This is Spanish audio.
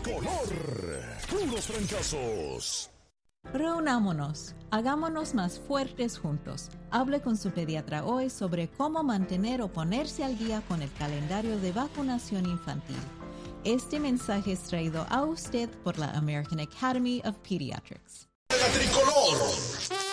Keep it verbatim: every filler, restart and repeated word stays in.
Tricolor. Puros fracasos. Reunámonos, hagámonos más fuertes juntos. Hable con su pediatra hoy sobre cómo mantener o ponerse al día con el calendario de vacunación infantil. Este mensaje es traído a usted por la American Academy of Pediatrics. La Tricolor.